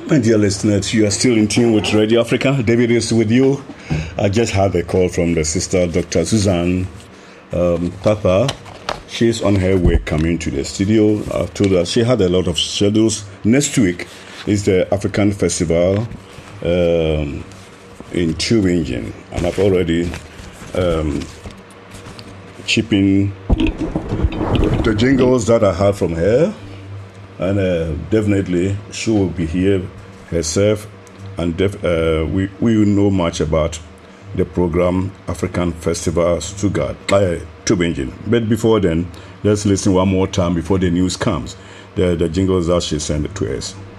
My dear listeners, you are still in tune with Radio Africa. David is with you. I just had a call from the sister, Dr. Suzanne Papa. She's on her way coming to the studio. I told her she had a lot of schedules. Next week is the African Festival in Tübingen, and I've already chipping the jingles that I had from her. And definitely she will be here herself, and we will know much about the program African Festival Stuttgart, Tübingen. But before then, let's listen one more time before the news comes. The jingles that she sent to us.